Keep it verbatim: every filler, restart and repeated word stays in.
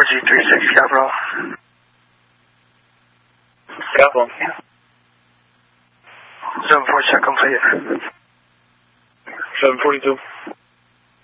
G three six Capital. Capital. Zone four check complete. seven forty-two.